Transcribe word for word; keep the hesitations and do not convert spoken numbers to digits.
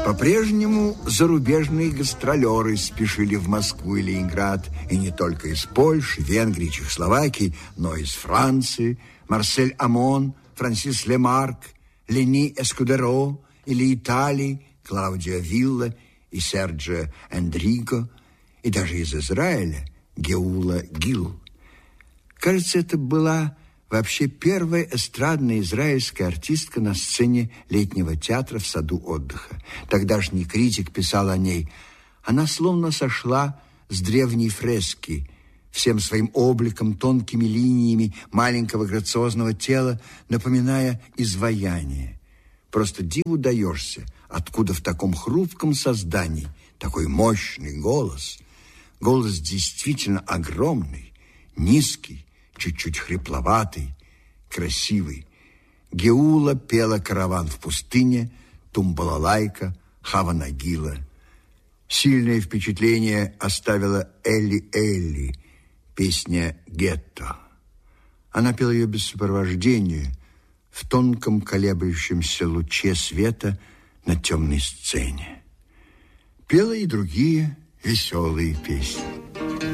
По-прежнему зарубежные гастролеры спешили в Москву и Ленинград, и не только из Польши, Венгрии, Чехословакии, но и из Франции. Марсель Амон, Франсис Лемарк, Лени Эскудеро, или Италии, Клаудио Вилла и Серджио Эндриго, и даже из Израиля Геула Гил. Кажется, это была вообще первая эстрадная израильская артистка на сцене летнего театра в саду отдыха. Тогдашний критик писал о ней: она словно сошла с древней фрески, всем своим обликом, тонкими линиями маленького грациозного тела, напоминая изваяние. Просто диву даешься, откуда в таком хрупком создании такой мощный голос. Голос действительно огромный, низкий, чуть-чуть хрипловатый, красивый. Геула пела «Караван в пустыне», «Тумбалалайка», «Хава Нагила». Сильное впечатление оставила «Элли Элли», песня «Гетто». Она пела ее без сопровождения, в тонком колеблющемся луче света на темной сцене. Пела и другие веселые песни.